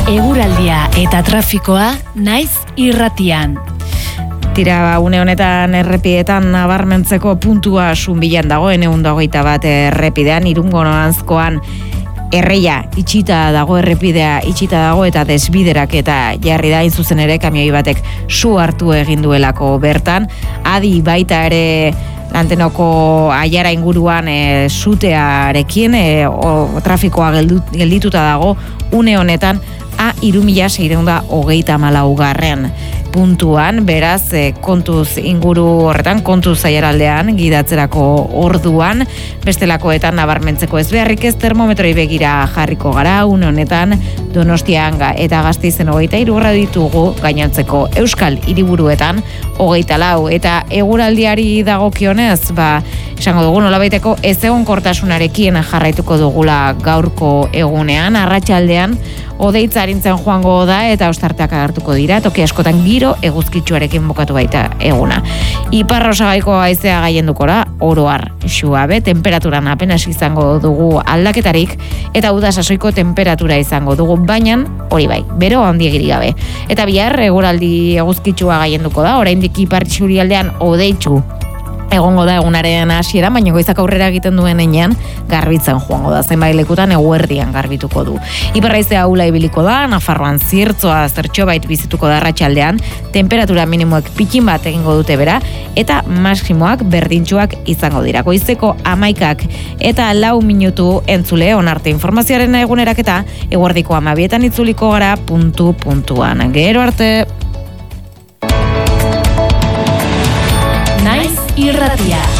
Eguraldia eta trafikoa naiz irratian. Tira, une honetan errepietan nabarmentzeko puntua sunbilan dagoen 121 errepidean, Irungo noranzkoan erreia itxita dago, errepidea itxita dago eta desbiderak eta jarri da, zuzen ere kamioi batek su hartu egin duelako bertan. Adi baita ere Lantenoko aiara inguruan sutearekin trafikoa geldituta dago une honetan A3624 puntuan, beraz kontuz inguru horretan, kontuz aiaraldean gidatzerako orduan, bestelakoetan nabarmentzeko ez beharrik ez, termometroi begira jarriko gara, une honetan Donostian eta Gasteizen 23 gradu ditugu, gainontzeko euskal hiriburuetan 24, eta eguraldiari dagokionez, esango dugu nolabaiteko ezegonkortasunarekin jarraituko dugula gaurko egunean, arratsaldean hodeitza arintzen joango da eta ostarteak agertuko dira, toki askotan giro eguzkitsuarekin bukatu baita eguna. Ipar osagaiko haizea gaiendukora, oroar suabe, temperaturan apenas izango dugu aldaketarik, eta uda sasoiko temperatura izango dugu, baina hori bai, bero handiegirik gabe. Eta bihar eguraldi eguzkitsua gaienduko da, oraindik ipar isurialdean hodeitsu egongo da egunaren hasiera, baina goizak aurrera egiten duen heinean garbitzen joango da, zenbait lekutan eguerdian garbituko du. Iparraizea ahula ibiliko da, Nafarroan zirtzoa zertxobait bizituko da arratsaldean, temperatura minimoek pikin bat egingo dute bera, eta maximoak berdintsuak izango dira. Goizeko 11 eta 4 minutu entzule onarte informazioaren eguneraketa, eguerdiko 12etan itzuliko gara puntuan. Gero arte! Naiz irratia.